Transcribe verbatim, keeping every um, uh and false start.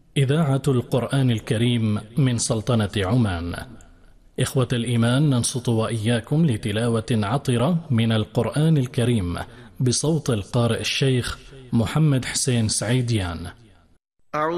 إذاعة القرآن الكريم من سلطنة عمان. إخوة الإيمان، ننصت وإياكم لتلاوة عطرة من القرآن الكريم بصوت القارئ الشيخ محمد حسين سعيديان.